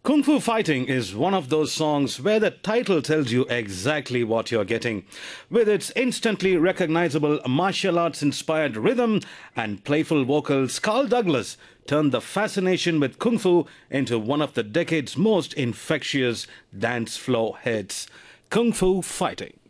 Kung Fu Fighting is one of those songs where the title tells you exactly what you're getting. With its instantly recognizable martial arts inspired rhythm and playful vocals, Carl Douglas turned the fascination with Kung Fu into one of the decade's most infectious dance floor hits. Kung Fu Fighting.